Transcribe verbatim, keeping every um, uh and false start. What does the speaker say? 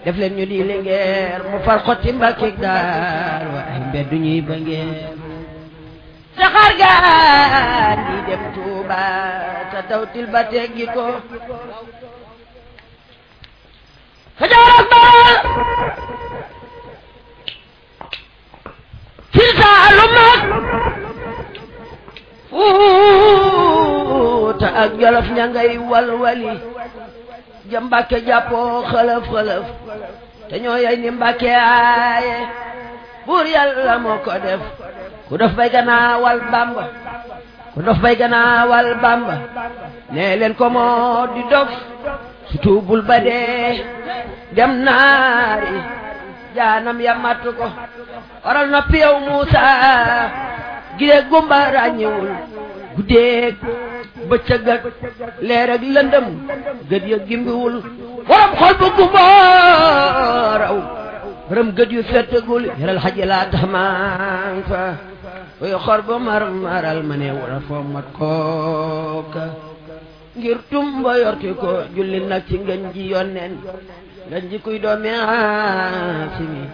def leen ñu di lingeer mu far xotti Mbàkke daar wa ay mbedd ñuy ba ngeer saxaar gaan di dem Tuuba sa dawtil ba teggi ko Kajoor ak Bawol Siin Saalum ak Fuuta ak Jolof ña ngay walwali ja Mbàkke jàppoo xëlëf xëlëf te ñoo yey ni Mbàkke aaye buur Yàlla moo ko def ku dof bay ganaawal Bamba ku dof bay ganaawal Bamba nee leen ko moo di dof su tuubul ba dee dem naari jaanam ya mattu ko waral noppi yow Muusa gide gumba ràññewul guddeeg bëccëg ak leer ak lëndëm gët ya gimbiwul borom xol bu gumba raw borom gët yu fettagul yaral xaji laa tax maan fa kuy xor bu mar maral ma ne wala foo mat kooka ngir tumba yorti ko julli nag ci ngën ji yonneen ngën ji kuy doomi Aasimi